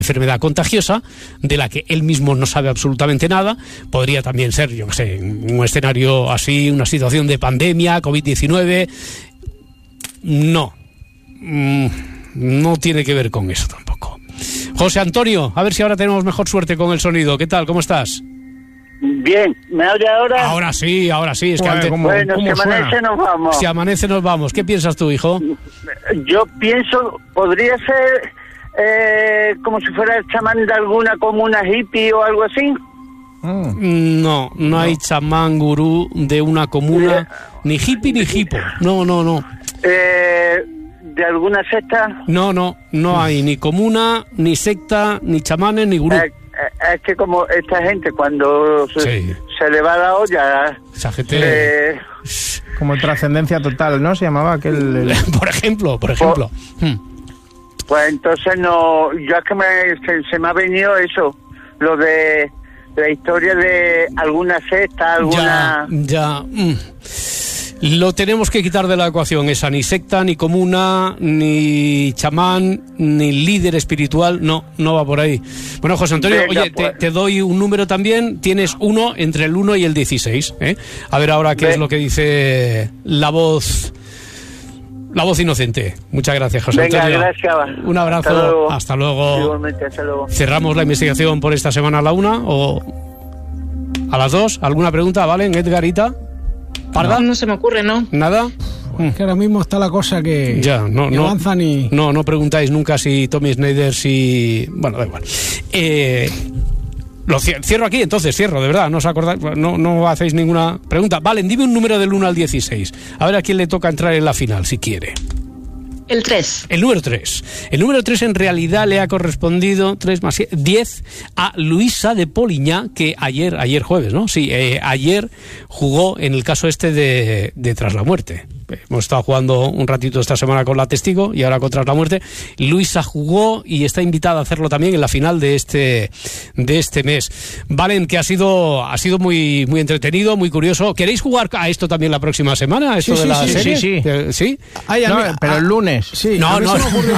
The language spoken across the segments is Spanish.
enfermedad contagiosa de la que él mismo no sabe absolutamente nada. Podría también ser, yo qué sé, un escenario así, una situación de pandemia, COVID-19. No tiene que ver con eso tampoco. José Antonio, a ver si ahora tenemos mejor suerte con el sonido. ¿Qué tal? ¿Cómo estás? Bien, ¿me oye ahora? Ahora sí. Es que antes... Bueno, si amanece nos vamos. Si amanece nos vamos. ¿Qué piensas tú, hijo? Yo pienso, podría ser como si fuera el chamán de alguna comuna hippie o algo así. No hay chamán gurú de una comuna, ni hippie ni hipo. No. ¿De alguna secta? No hay ni comuna, ni secta, ni chamanes, ni gurú. Es que como esta gente cuando se le va la olla... Esa gente... como trascendencia total, ¿no? Se llamaba aquel... Por ejemplo. Pues entonces no... Yo es que se me ha venido eso, lo de la historia de alguna secta, alguna... Ya. Lo tenemos que quitar de la ecuación, esa ni secta, ni comuna, ni chamán, ni líder espiritual, no va por ahí. Bueno, José Antonio, venga, oye, pues. te doy un número también, tienes uno entre el 1 y el 16, ¿eh? A ver ahora qué es lo que dice la voz inocente. Muchas gracias, José Antonio. Gracias. Un abrazo, hasta luego. Igualmente, hasta luego. Cerramos la investigación por esta semana a la 1 o a las 2. ¿Alguna pregunta, Valen, Edgarita? ¿Parda? No se me ocurre, ¿no? ¿Nada? Es que ahora mismo está la cosa que no avanzan y... No preguntáis nunca si Tommy Snyder, si... Bueno, da igual. Lo cierro aquí, entonces, de verdad, no os acordáis, no hacéis ninguna pregunta. Valen, dime un número del 1 al 16. A ver a quién le toca entrar en la final, si quiere. El 3. El número 3. El número 3 en realidad le ha correspondido 3 más 10 a Luisa de Poliñá, que ayer jueves, ¿no? Sí, ayer jugó en el caso este de Tras la Muerte. Hemos estado jugando un ratito esta semana con La Testigo y ahora con Tras la Muerte. Luisa jugó y está invitada a hacerlo también en la final de este mes. Valen, que ha sido muy entretenido, muy curioso. ¿Queréis jugar a esto también la próxima semana? ¿Esto de la serie? Sí. No, pero el lunes. Sí, No. Se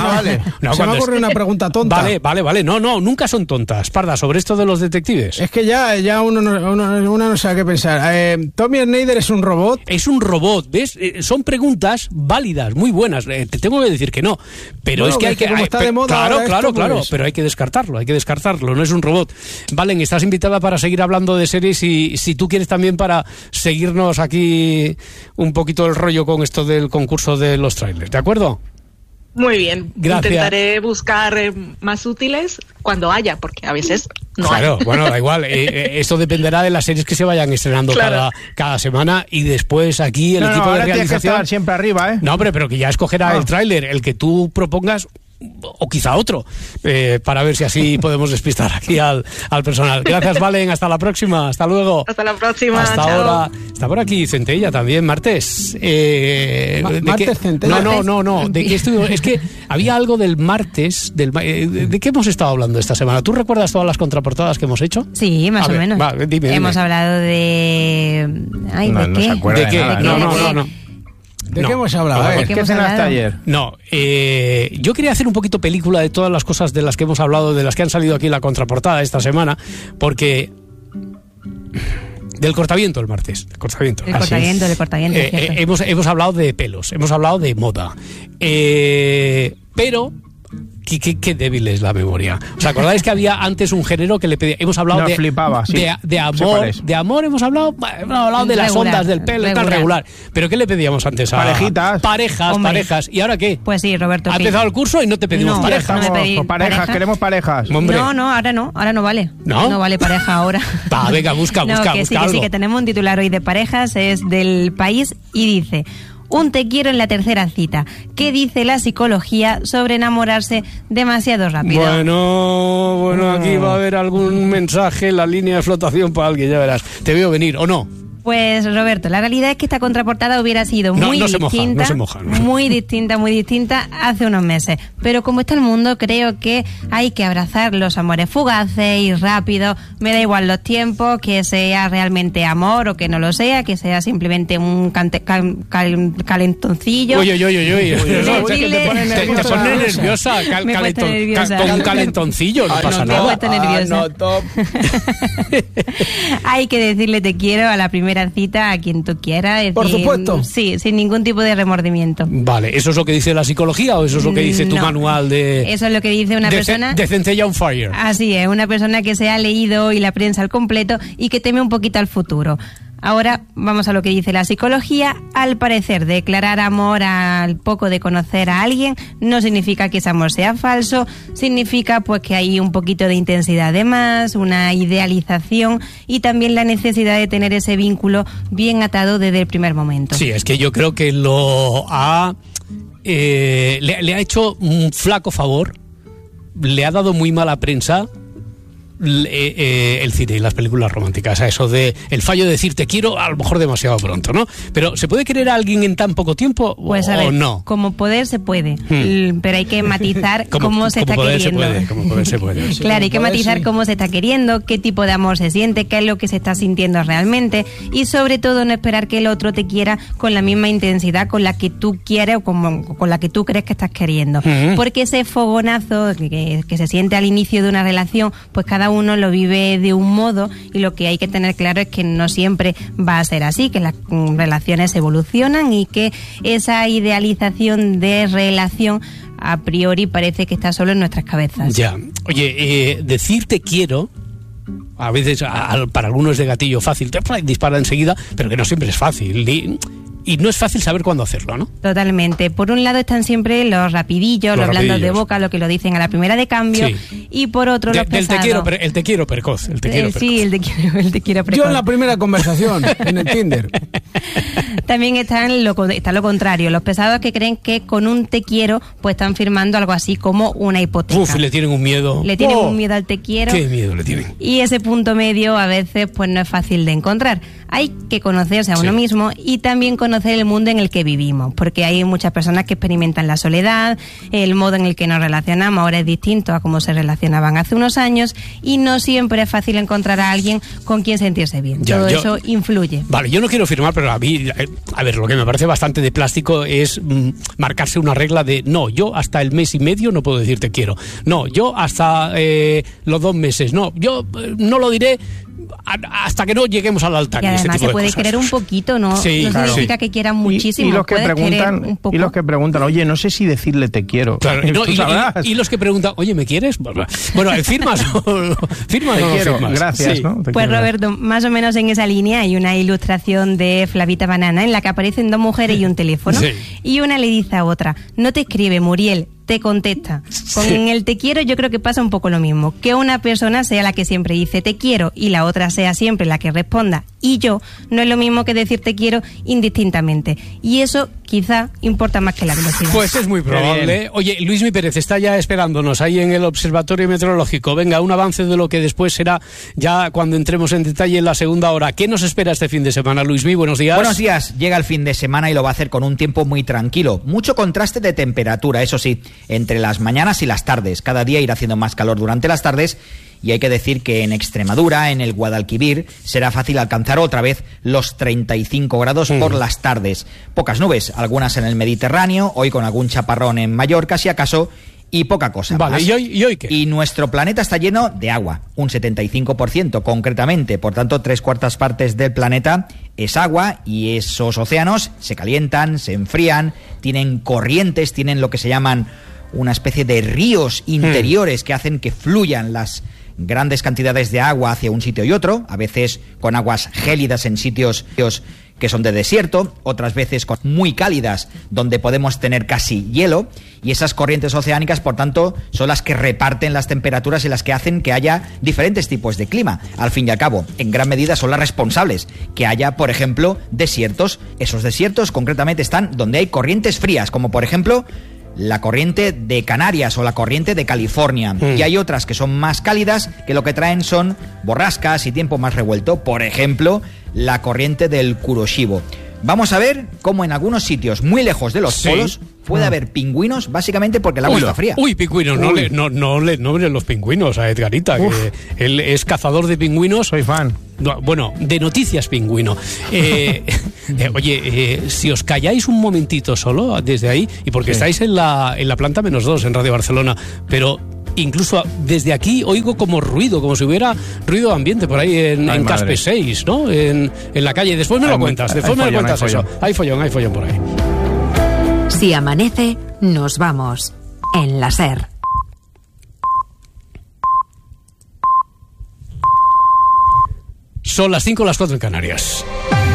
me ocurre una pregunta tonta. Vale. No, nunca son tontas. Parda, sobre esto de los detectives. Es que ya uno no sabe qué pensar. ¿Tommy Snyder es un robot? Es un robot, ¿ves? Son preguntas válidas, muy buenas. Te tengo que decir que no. Pero es que hay que... como está de moda Claro, pues... pero hay que descartarlo. No es un robot. Valen, estás invitada para seguir hablando de series y si tú quieres también para seguirnos aquí un poquito el rollo con esto del concurso de los trailers. ¿De acuerdo? Muy bien. Gracias. Intentaré buscar más útiles cuando haya, porque a veces no hay. Claro, bueno, da igual. Esto dependerá de las series que se vayan estrenando cada semana y después aquí el equipo de realización... Tienes que estar siempre arriba, ¿eh? No, hombre, pero que ya escogerá el tráiler, el que tú propongas o quizá otro, para ver si así podemos despistar aquí al personal. Gracias, Valen, hasta la próxima, hasta luego. Hasta la próxima, hasta chao. ahora. Está por aquí Centella también, martes. Martes Centella. No, ¿de qué estuvimos? Es que había algo del martes, ¿de qué hemos estado hablando esta semana? ¿Tú recuerdas todas las contraportadas que hemos hecho? Sí, más o menos. Dime. Hemos hablado de... ¿De qué? ¿De qué? No. ¿De qué hemos hablado? ¿Qué cenaste ayer? No, yo quería hacer un poquito película de todas las cosas de las que hemos hablado, de las que han salido aquí en la contraportada esta semana, porque... Del cortaviento el martes. El cortaviento. Hemos hablado de pelos, hemos hablado de moda. Pero... Qué débil es la memoria. ¿Os acordáis que había antes un género que le pedía? Hemos hablado de amor. De amor hemos hablado de las ondas del pelo y tal, regular. ¿Pero qué le pedíamos antes? Parejas. ¿Y ahora qué? Pues sí, Roberto. Ha empezado el curso y no te pedimos parejas. Parejas, queremos parejas. Hombre. No, ahora no vale. No vale pareja ahora. Venga, busca algo. Sí, que tenemos un titular hoy de parejas, es del País y dice: un te quiero en la tercera cita. ¿Qué dice la psicología sobre enamorarse demasiado rápido? Bueno, aquí va a haber algún mensaje en la línea de flotación para alguien, ya verás. Te veo venir, ¿o no? Pues Roberto, la realidad es que esta contraportada hubiera sido muy distinta hace unos meses. Pero como está el mundo, creo que hay que abrazar los amores fugaces y rápidos. Me da igual los tiempos, que sea realmente amor o que no lo sea, que sea simplemente un calentoncillo. Uy. Te pones nerviosa. Con un calentoncillo no pasa nada. Hay que decirle te quiero a la primera cita a quien tú quieras. Por supuesto. Sí, sin ningún tipo de remordimiento. Vale, ¿eso es lo que dice la psicología o eso es lo que dice tu manual de... Eso es lo que dice una persona... De Centella on Fire. Así es, una persona que se ha leído hoy la prensa al completo y que teme un poquito al futuro. Ahora vamos a lo que dice la psicología. Al parecer, declarar amor al poco de conocer a alguien no significa que ese amor sea falso, significa pues que hay un poquito de intensidad de más, una idealización y también la necesidad de tener ese vínculo bien atado desde el primer momento. Sí, es que yo creo que le ha hecho un flaco favor, le ha dado muy mala prensa el cine y las películas románticas, a eso de el fallo de decir te quiero a lo mejor demasiado pronto, ¿no? Pero ¿se puede querer a alguien en tan poco tiempo pues a ver, o no? Como poder se puede, pero hay que matizar cómo se está queriendo. Como poder se puede. Claro, hay que matizar cómo se está queriendo, qué tipo de amor se siente, qué es lo que se está sintiendo realmente y sobre todo no esperar que el otro te quiera con la misma intensidad con la que tú quieres o con la que tú crees que estás queriendo. Porque ese fogonazo que se siente al inicio de una relación, pues cada uno lo vive de un modo y lo que hay que tener claro es que no siempre va a ser así, que las relaciones evolucionan y que esa idealización de relación a priori parece que está solo en nuestras cabezas. Ya. Oye, decir te quiero a veces para algunos es de gatillo fácil, te dispara enseguida, pero que no siempre es fácil. Y no es fácil saber cuándo hacerlo, ¿no? Totalmente. Por un lado están siempre los rapidillos, los blandos de boca, lo que lo dicen a la primera de cambio, sí. Y por otro los pesados. El te quiero precoz. Sí, el te quiero precoz. Yo en la primera conversación, en el Tinder. También está lo contrario, los pesados que creen que con un te quiero pues están firmando algo así como una hipoteca. Uf, le tienen un miedo. Le tienen un miedo al te quiero. Qué miedo le tienen. Y ese punto medio a veces pues no es fácil de encontrar. Hay que conocerse a uno mismo y también conocer el mundo en el que vivimos, porque hay muchas personas que experimentan la soledad, el modo en el que nos relacionamos ahora es distinto a cómo se relacionaban hace unos años y no siempre es fácil encontrar a alguien con quien sentirse bien. Todo eso influye. Vale, yo no quiero firmar, pero a mí, lo que me parece bastante de plástico es marcarse una regla de no, yo hasta el mes y medio no puedo decir te quiero. No, yo hasta los 2 meses. No, yo no lo diré hasta que no lleguemos al altar. Y además tipo se puede cosas. Querer un poquito, ¿no? Sí, no significa que quieran muchísimo. Y los que preguntan, oye, no sé si decirle te quiero. Claro, y los que preguntan, oye, ¿me quieres? Bueno, ¿firmas o no firmas? Gracias, sí. ¿no? Pues Roberto, más o menos en esa línea hay una ilustración de Flavita Banana en la que aparecen 2 mujeres y un teléfono. Sí. Y una le dice a otra, no te escribe, Muriel, te contesta. Con el te quiero yo creo que pasa un poco lo mismo, que una persona sea la que siempre dice te quiero y la otra sea siempre la que responda y yo, no es lo mismo que decir te quiero indistintamente. Y eso quizá importa más que la velocidad. Pues es muy probable. Oye, Luismi Pérez está ya esperándonos ahí en el Observatorio Meteorológico. Venga, un avance de lo que después será ya cuando entremos en detalle en la segunda hora. ¿Qué nos espera este fin de semana, Luismi? Buenos días. Buenos días. Llega el fin de semana y lo va a hacer con un tiempo muy tranquilo. Mucho contraste de temperatura, eso sí, entre las mañanas y las tardes. Cada día irá haciendo más calor durante las tardes y hay que decir que en Extremadura, en el Guadalquivir, será fácil alcanzar otra vez los 35 grados por las tardes. Pocas nubes, algunas en el Mediterráneo, hoy con algún chaparrón en Mallorca, si acaso, y poca cosa más. Vale, ¿y hoy qué? Y nuestro planeta está lleno de agua, un 75% concretamente, por tanto 3/4 partes del planeta es agua y esos océanos se calientan, se enfrían, tienen corrientes, tienen lo que se llaman una especie de ríos interiores que hacen que fluyan las grandes cantidades de agua hacia un sitio y otro, a veces con aguas gélidas en sitios que son de desierto, otras veces con muy cálidas donde podemos tener casi hielo, y esas corrientes oceánicas, por tanto, son las que reparten las temperaturas y las que hacen que haya diferentes tipos de clima. Al fin y al cabo, en gran medida son las responsables que haya, por ejemplo, desiertos. Esos desiertos concretamente están donde hay corrientes frías, como por ejemplo la corriente de Canarias o la corriente de California. Y hay otras que son más cálidas, que lo que traen son borrascas y tiempo más revuelto. Por ejemplo, la corriente del Kuroshibo. Vamos a ver cómo en algunos sitios muy lejos de los polos puede haber pingüinos, básicamente porque el agua está fría. Pingüinos, no le nombren los pingüinos a Edgarita, que él es cazador de pingüinos. Soy fan. Bueno, de noticias pingüino. Oye, si os calláis un momentito solo desde ahí, y porque estáis en la planta -2 en Radio Barcelona, pero incluso desde aquí oigo como ruido, como si hubiera ruido ambiente por ahí en Caspe 6, ¿no? En la calle. Después me lo cuentas, eso. Hay follón por ahí. Si amanece, nos vamos. En la SER. Son las 5, las 4 en Canarias.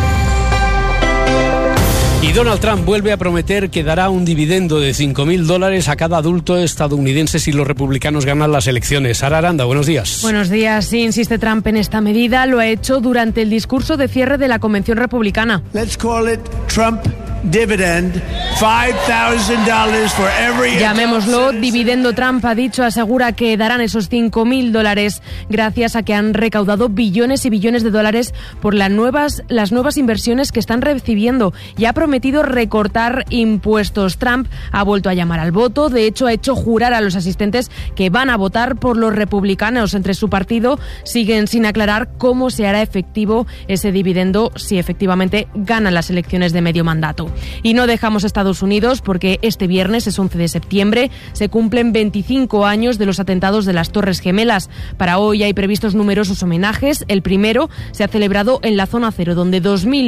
Y Donald Trump vuelve a prometer que dará un dividendo de $5.000 a cada adulto estadounidense si los republicanos ganan las elecciones. Sara Aranda, buenos días. Buenos días. Sí, insiste Trump en esta medida. Lo ha hecho durante el discurso de cierre de la convención republicana. Let's call it Trump dividend, $5,000 for every... Llamémoslo dividendo. Trump ha dicho, asegura que darán esos $5.000 gracias a que han recaudado billones y billones de dólares por las nuevas inversiones que están recibiendo, y ha prometido recortar impuestos. Trump ha vuelto a llamar al voto. De hecho, ha hecho jurar a los asistentes que van a votar por los republicanos. Entre su partido siguen sin aclarar cómo se hará efectivo ese dividendo si efectivamente ganan las elecciones de medio mandato. Y no dejamos Estados Unidos porque este viernes, es 11 de septiembre, se cumplen 25 años de los atentados de las Torres Gemelas. Para hoy hay previstos numerosos homenajes. El primero se ha celebrado en la Zona Cero, donde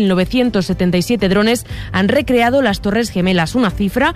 2.977 drones han recreado las Torres Gemelas, una cifra,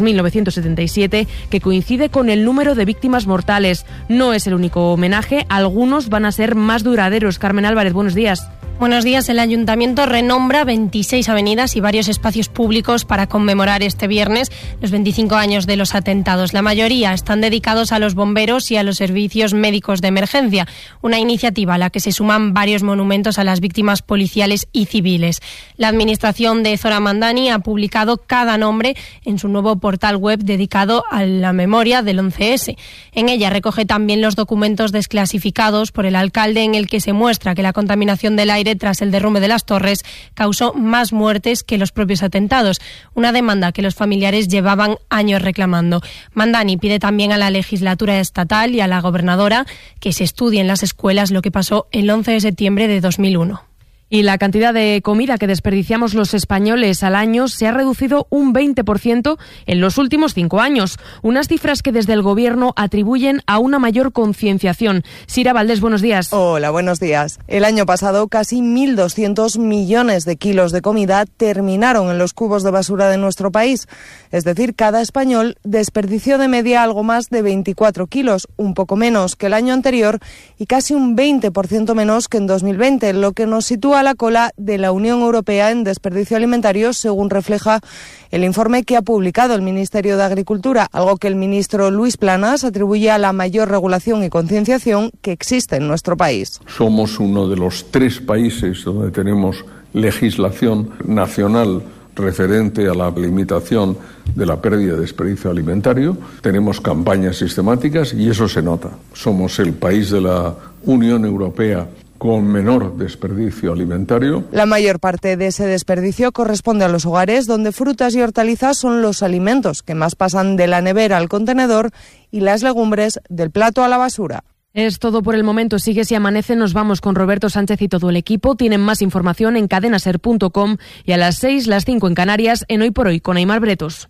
2.977, que coincide con el número de víctimas mortales. No es el único homenaje, algunos van a ser más duraderos. Carmen Álvarez, buenos días. Buenos días. El Ayuntamiento renombra 26 avenidas y varios espacios públicos para conmemorar este viernes los 25 años de los atentados. La mayoría están dedicados a los bomberos y a los servicios médicos de emergencia, una iniciativa a la que se suman varios monumentos a las víctimas policiales y civiles. La Administración de Zoran Mandani ha publicado cada nombre en su nuevo portal web dedicado a la memoria del 11S. En ella recoge también los documentos desclasificados por el alcalde, en el que se muestra que la contaminación del aire tras el derrumbe de las torres causó más muertes que los propios atentados, una demanda que los familiares llevaban años reclamando. Mandani pide también a la legislatura estatal y a la gobernadora que se estudie en las escuelas lo que pasó el 11 de septiembre de 2001. Y la cantidad de comida que desperdiciamos los españoles al año se ha reducido un 20% en los últimos 5 años. Unas cifras que desde el Gobierno atribuyen a una mayor concienciación. Sira Valdés, buenos días. Hola, buenos días. El año pasado casi 1.200 millones de kilos de comida terminaron en los cubos de basura de nuestro país. Es decir, cada español desperdició de media algo más de 24 kilos, un poco menos que el año anterior y casi un 20% menos que en 2020, lo que nos sitúa a la cola de la Unión Europea en desperdicio alimentario, según refleja el informe que ha publicado el Ministerio de Agricultura, algo que el ministro Luis Planas atribuye a la mayor regulación y concienciación que existe en nuestro país. Somos uno de los 3 países donde tenemos legislación nacional referente a la limitación de la pérdida de desperdicio alimentario. Tenemos campañas sistemáticas y eso se nota. Somos el país de la Unión Europea con menor desperdicio alimentario. La mayor parte de ese desperdicio corresponde a los hogares, donde frutas y hortalizas son los alimentos que más pasan de la nevera al contenedor y las legumbres del plato a la basura. Es todo por el momento. Sigue Si Amanece. Nos vamos con Roberto Sánchez y todo el equipo. Tienen más información en cadenaser.com y a las 6, las 5 en Canarias, en Hoy por Hoy con Aimar Bretos.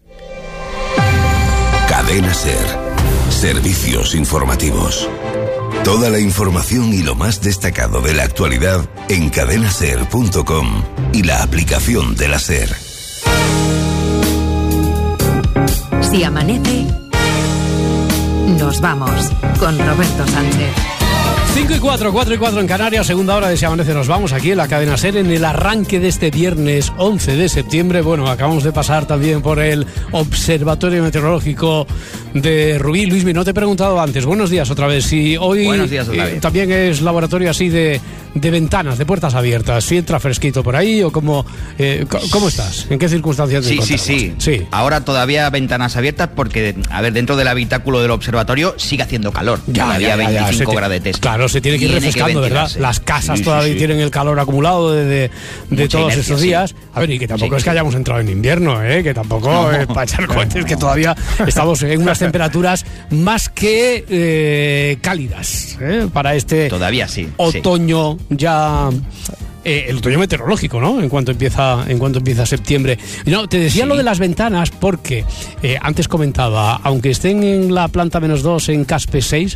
Cadena Ser. Servicios informativos. Toda la información y lo más destacado de la actualidad en cadenaser.com y la aplicación de la SER. Si amanece, nos vamos con Roberto Sánchez. 5 y 4, 4 y 4 en Canarias, segunda hora de Si Amanece. Nos vamos aquí en la cadena SER en el arranque de este viernes 11 de septiembre. Bueno, acabamos de pasar también por el Observatorio Meteorológico de Rubí. Luismi, no te he preguntado antes. Buenos días otra vez. Si hoy Buenos días, también es laboratorio así de ventanas, de puertas abiertas. ¿Si entra fresquito por ahí o cómo estás? ¿En qué circunstancias te encontramos? Sí. Ahora todavía ventanas abiertas porque, a ver, dentro del habitáculo del observatorio sigue haciendo calor. Todavía 25 gradetes. Claro, Claro, se tiene que ir refrescando, ¿verdad? Las casas todavía tienen el calor acumulado de todos esos días. A ver, y que tampoco es que hayamos entrado en invierno, que tampoco para echar cohetes, que todavía estamos en unas temperaturas más que cálidas para este todavía sí, otoño ya. El otoño meteorológico, ¿no? En cuanto empieza septiembre. No, te decía lo de las ventanas porque antes comentaba, aunque estén en la planta -2 en CASP 6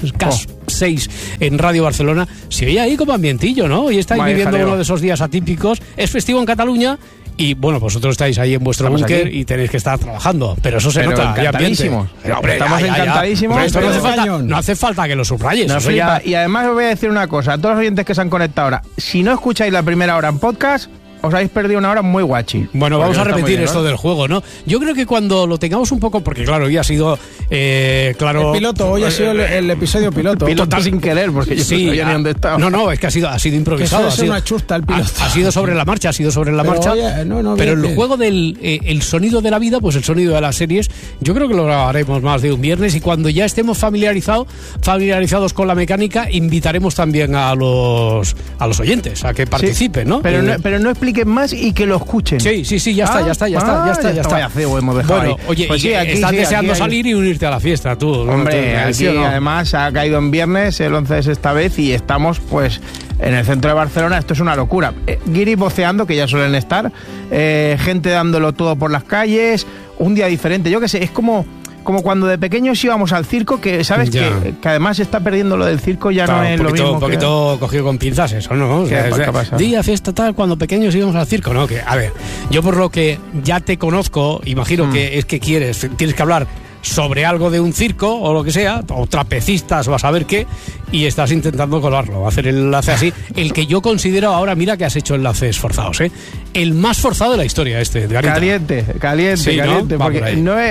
en Radio Barcelona, se oye ahí como ambientillo, ¿no? Y estáis viviendo uno de esos días atípicos. Es festivo en Cataluña. Y bueno, vosotros estáis ahí en vuestro búnker y tenéis que estar trabajando. Pero eso se nota. Encantadísimos. Estamos encantadísimos. No hace falta que lo subrayes. Y además os voy a decir una cosa. A todos los oyentes que se han conectado ahora, si no escucháis la primera hora en podcast, os habéis perdido una hora muy guachi. Bueno, vamos a repetir esto del juego, ¿no? Yo creo que cuando lo tengamos un poco, porque claro, hoy ha sido, claro... El piloto, hoy ha sido el episodio piloto. Piloto sin querer, porque yo no sabía ni dónde estaba. No, es que ha sido improvisado. Eso es una chusta el piloto. Ha sido sobre la marcha, pero el juego del el sonido de la vida, pues el sonido de las series, yo creo que lo haremos más de un viernes, y cuando ya estemos familiarizados con la mecánica, invitaremos también a los oyentes a que participen, ¿no? Pero no expliquen más y que lo escuchen. Sí, ya está. Vaya cebo hemos dejado ahí. Oye, pues estás deseando salir y unirte a la fiesta, tú. Hombre, aquí además ha caído en viernes, el 11 es esta vez, y estamos pues en el centro de Barcelona. Esto es una locura. Guiris voceando, que ya suelen estar, gente dándolo todo por las calles, un día diferente. Yo qué sé, es como cuando de pequeños íbamos al circo, que sabes que además se está perdiendo lo del circo, ya no es lo mismo. Un poquito cogido con pinzas eso, ¿no? ¿Qué pasa? Día, fiesta, tal, cuando pequeños íbamos al circo, ¿no? Que, a ver, yo por lo que ya te conozco, imagino que es que tienes que hablar sobre algo de un circo o lo que sea, o trapecistas o a saber qué, y estás intentando colarlo, hacer el enlace así, el que yo considero ahora, mira que has hecho enlaces forzados, el más forzado de la historia Edgarita. Caliente, ¿no? Porque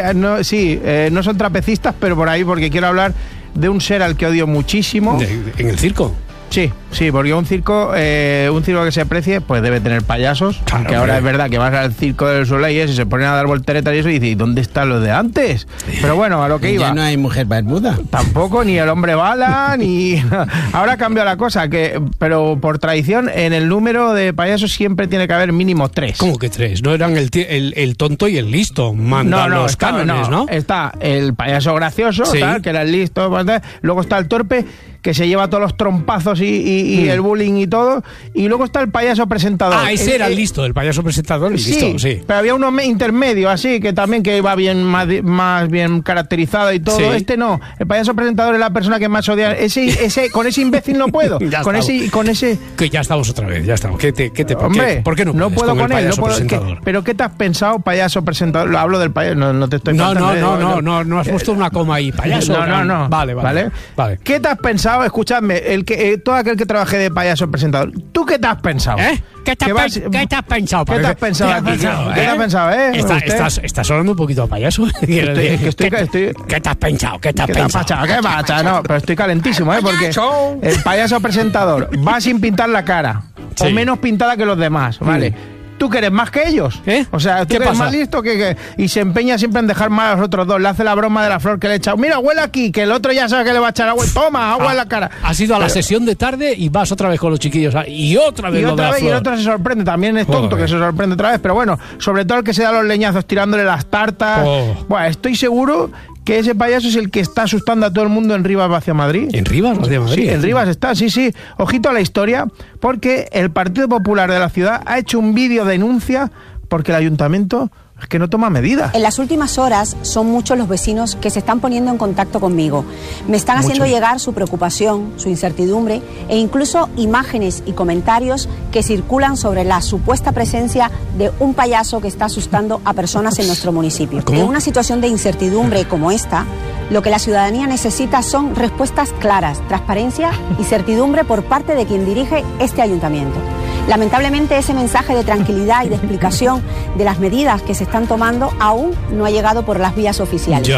no son trapecistas, pero por ahí, porque quiero hablar de un ser al que odio muchísimo. ¿En el circo? Sí, porque un circo que se aprecie, pues debe tener payasos, claro, aunque ahora es verdad que vas al circo del Soleil y se ponen a dar volteretas y eso, y dices, ¿y dónde están los de antes? Pero bueno, a lo que iba. Ya no hay mujer barbuda. Tampoco, ni el hombre bala, ni... Ahora cambia la cosa, pero por tradición, en el número de payasos siempre tiene que haber mínimo 3. ¿Cómo que 3? ¿No eran el tonto y el listo? Mandan los cánones, ¿no? Está el payaso gracioso, tal, que era el listo, luego está el torpe, que se lleva todos los trompazos y el bullying y todo, y luego está el payaso presentador. Ese era el listo, el payaso presentador, el listo, sí. Pero había uno intermedio, así, que también que iba bien, más bien caracterizado y todo. Este no, el payaso presentador es la persona que más odia. Ese con ese imbécil no puedo. con ese... Que ya estamos otra vez, ya estamos. Hombre, ¿por qué no puedo con él? Presentador? ¿Pero qué te has pensado, payaso presentador? Lo hablo del payaso, no te estoy contando. No has puesto una coma ahí, payaso. No. Vale. ¿Qué te has pensado? Escuchadme, todo aquel que trabaje de payaso presentador, ¿tú qué te has pensado? ¿Qué te has pensado? ¿Qué te has pensado aquí? ¿Qué te has pensado, ¿Estás hablando un poquito a payaso? ¿Qué te has pensado? ¿Qué pasa? No, pero estoy calentísimo, porque el payaso presentador va sin pintar la cara, o menos pintada que los demás, ¿vale? Tú que eres más que ellos, o sea, tú eres más listo y se empeña siempre en dejar mal a los otros dos. Le hace la broma de la flor que le echa. Mira, huele aquí, que el otro ya sabe que le va a echar agua. Toma, agua en la cara. Has ido a la sesión de tarde y vas otra vez con los chiquillos y otra vez. Y el otro se sorprende. También es tonto que se sorprende otra vez, pero bueno, sobre todo el que se da los leñazos tirándole las tartas. Bueno, estoy seguro que ese payaso es el que está asustando a todo el mundo en Rivas hacia Madrid. ¿En Rivas hacia Madrid? Sí, en Rivas está, sí. Ojito a la historia, porque el Partido Popular de la ciudad ha hecho un vídeo denuncia porque el ayuntamiento es que no toma medidas. En las últimas horas son muchos los vecinos que se están poniendo en contacto conmigo. Me están haciendo llegar su preocupación, su incertidumbre e incluso imágenes y comentarios que circulan sobre la supuesta presencia de un payaso que está asustando a personas en nuestro municipio. ¿Cómo? En una situación de incertidumbre como esta, lo que la ciudadanía necesita son respuestas claras, transparencia y certidumbre por parte de quien dirige este ayuntamiento. Lamentablemente ese mensaje de tranquilidad y de explicación de las medidas que se están tomando aún no ha llegado por las vías oficiales.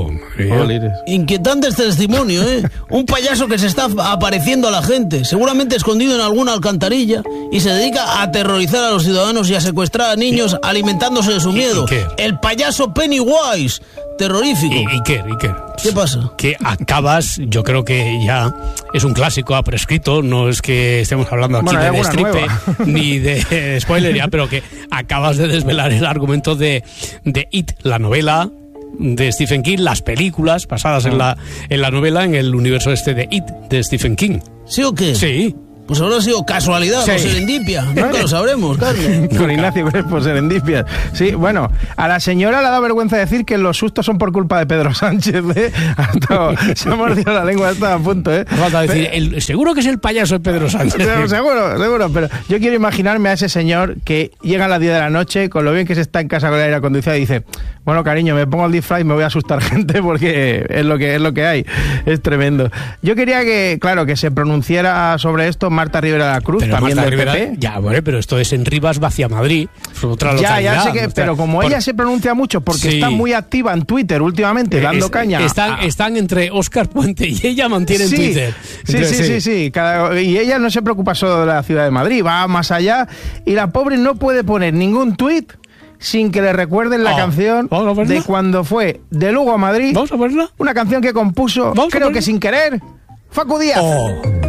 Inquietante este testimonio, Un payaso que se está apareciendo a la gente, seguramente escondido en alguna alcantarilla, y se dedica a aterrorizar a los ciudadanos y a secuestrar a niños alimentándose de su miedo. El payaso Pennywise. terrorífico. Iker. ¿Qué pasa? Que acabas, yo creo que ya es un clásico, ha prescrito, no es que estemos hablando aquí de destripe ni de spoiler ya, pero que acabas de desvelar el argumento de It, la novela de Stephen King, las películas basadas en la novela, en el universo de It de Stephen King. ¿Sí o qué? Sí. Pues habrá sido casualidad o serendipia. Nunca lo sabremos, Carmen. Con Ignacio Crespo, serendipia. Sí, bueno, a la señora le ha dado vergüenza decir que los sustos son por culpa de Pedro Sánchez, ¿eh? Se ha mordido la lengua, está a punto, ¿eh? Falta decir, seguro que es el payaso de Pedro Sánchez. Seguro, pero yo quiero imaginarme a ese señor que llega a las 10 de la noche, con lo bien que se está en casa con el aire acondicionado, y dice, bueno, cariño, me pongo el disfraz y me voy a asustar gente porque es lo que hay. Es tremendo. Yo quería que se pronunciara sobre esto Marta Rivera de la Cruz, pero también del PP. Ya, bueno, pero esto es en Rivas Vacia Madrid, otra localidad. Ya sé que, pero como ella se pronuncia mucho porque está muy activa en Twitter últimamente, dando caña. Están entre Óscar Puente y ella mantienen Twitter. Sí. Y ella no se preocupa solo de la ciudad de Madrid, va más allá, y la pobre no puede poner ningún tuit sin que le recuerden la canción de cuando fue de Lugo a Madrid. ¿Vamos a verla? Una canción que compuso, creo que sin querer, Facu Díaz.